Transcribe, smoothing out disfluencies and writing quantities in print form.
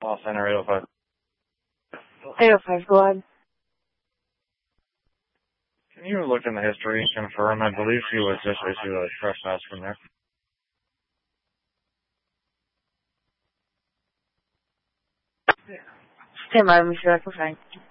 Call center 805. 805, go ahead. Can you look in the history and confirm? I believe she was just issued a trespass from there. 10 by, Mr. Echo, thank you.